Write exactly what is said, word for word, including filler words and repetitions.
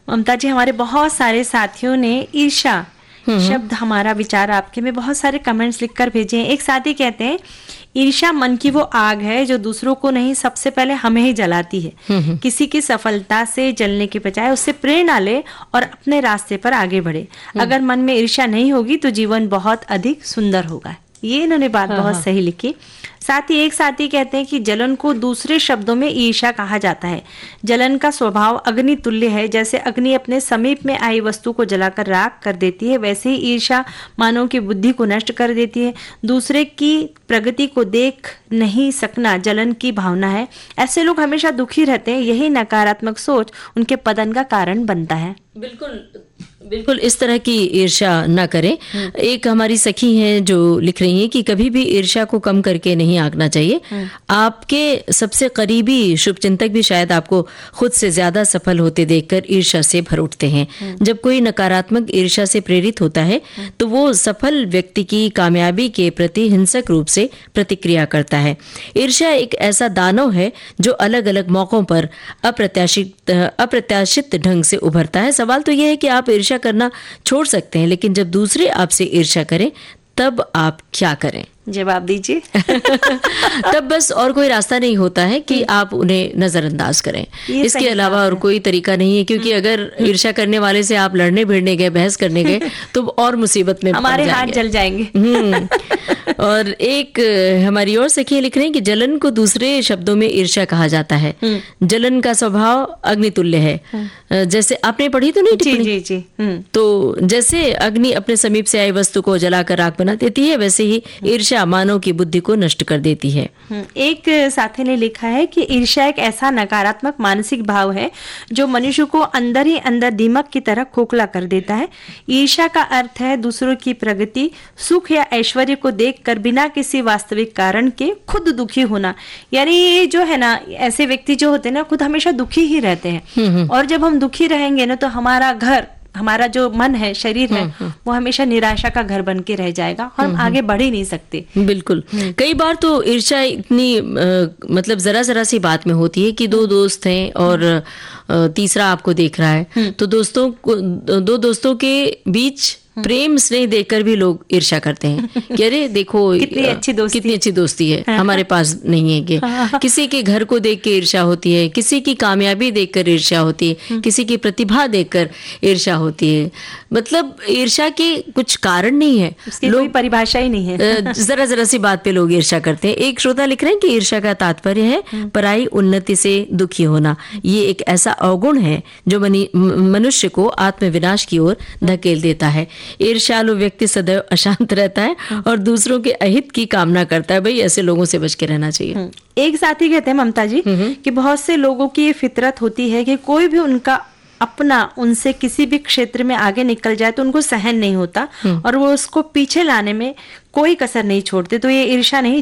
ममता जी, हमारे बहुत सारे साथियों ने ईर्ष्या शब्द, हमारा विचार आपके में बहुत सारे कमेंट्स लिखकर भेजे हैं। एक साथी कहते हैं, ईर्ष्या मन की वो आग है जो दूसरों को नहीं, सबसे पहले हमें ही जलाती है। किसी की सफलता से जलने के बजाय उससे प्रेरणा ले और अपने रास्ते पर आगे बढ़े। अगर मन में ईर्ष्या नहीं होगी तो जीवन बहुत अधिक सुंदर होगा। ये इन्होंने बात हाँ, बहुत हाँ. सही लिखी। साथ ही एक साथी कहते हैं कि जलन को दूसरे शब्दों में ईर्ष्या कहा जाता है। जलन का स्वभाव अग्नि तुल्य है। जैसे अग्नि अपने समीप में आई वस्तु को जलाकर राख कर देती है, वैसे ही ईर्ष्या मानव की बुद्धि को नष्ट कर देती है। दूसरे की प्रगति को देख नहीं सकना जलन की भावना है। ऐसे लोग हमेशा दुखी रहते हैं। यही नकारात्मक सोच उनके पतन का कारण बनता है। बिल्कुल बिल्कुल इस तरह की ईर्ष्या न करें। एक हमारी सखी हैं जो लिख रही हैं कि कभी भी ईर्ष्या को कम करके नहीं आंकना चाहिए। आपके सबसे करीबी शुभचिंतक भी शायद आपको खुद से ज्यादा सफल होते देखकर ईर्ष्या से भर उठते हैं। जब कोई नकारात्मक ईर्ष्या से प्रेरित होता है तो वो सफल व्यक्ति की कामयाबी के प्रति हिंसक रूप से प्रतिक्रिया करता है। ईर्ष्या एक ऐसा दानव है जो अलग अलग मौकों पर अप्रत्याशित अप्रत्याशित ढंग से उभरता है। सवाल तो यह है कि आप ईर्ष्या करना छोड़ सकते हैं, लेकिन जब दूसरे आपसे ईर्ष्या करें तब आप क्या करें? जवाब दीजिए। तब बस और कोई रास्ता नहीं होता है कि आप उन्हें नजरअंदाज करें। इसके अलावा और कोई तरीका नहीं है, क्योंकि अगर ईर्ष्या करने वाले से आप लड़ने भिड़ने गए, बहस करने गए, तो और मुसीबत में हमारे हाथ जल जाएंगे। और एक हमारी और सखी लिख रहे हैं कि जलन को दूसरे शब्दों में ईर्ष्या कहा जाता है। जलन का स्वभाव अग्नितुल्य है। जैसे आपने पढ़ी तो नहीं टिप्पणी? जी जी जी। तो जैसे अग्नि अपने समीप से आई वस्तु को जलाकर राख बना देती है, वैसे ही ईर्ष्या मानव की बुद्धि को नष्ट कर देती है। एक साथी ने लिखा है कि ईर्ष्या एक ऐसा नकारात्मक मानसिक भाव है जो मनुष्य को अंदर ही अंदर दीमक की तरह खोखला कर देता है। ईर्ष्या का अर्थ है दूसरों की प्रगति, सुख या ऐश्वर्य को देखकर बिना किसी वास्तविक कारण के खुद दुखी होना। यानी ये जो है ना, ऐसे व्यक्ति जो होते हैं ना, खुद हमेशा दुखी ही रहते हैं। और जब हम दुखी रहेंगे ना, तो हमारा घर, हमारा जो मन है, शरीर है, वो हमेशा निराशा का घर बन के रह जाएगा और हम आगे बढ़ ही नहीं सकते। बिल्कुल। कई बार तो ईर्ष्या इतनी आ, मतलब जरा जरा सी बात में होती है कि दो दोस्त हैं और आ, तीसरा आपको देख रहा है, तो दोस्तों को, दो दोस्तों के बीच प्रेम स्नेह देखकर भी लोग ईर्ष्या करते हैं कि अरे देखो कितनी अच्छी दोस्ती कितनी अच्छी दोस्ती है, हमारे पास नहीं है। कि किसी के घर को देख के ईर्ष्या होती है, किसी की कामयाबी देखकर ईर्ष्या होती है, किसी की प्रतिभा देखकर ईर्ष्या होती है। मतलब ईर्ष्या के कुछ कारण नहीं है, लोग परिभाषा ही नहीं है। जरा जरा सी बात पे लोग ईर्ष्या करते हैं। एक श्रोता लिख रहे हैं कि ईर्ष्या का तात्पर्य है पराई उन्नति से दुखी होना। ये एक ऐसा अवगुण है जो मनुष्य को आत्मविनाश की ओर धकेल देता है। ईर्ष्यालु व्यक्ति सदैव अशांत रहता है और दूसरों के अहित की कामना करता है। भाई ऐसे लोगों से बच के रहना चाहिए। एक साथी कहते हैं ममता जी कि बहुत से लोगों की ये फितरत होती है कि कोई भी उनका अपना उनसे किसी भी क्षेत्र में आगे निकल जाए तो उनको सहन नहीं होता और वो उसको पीछे लाने में कोई कसर नहीं छोड़ते। तो ये ईर्ष्या नहीं,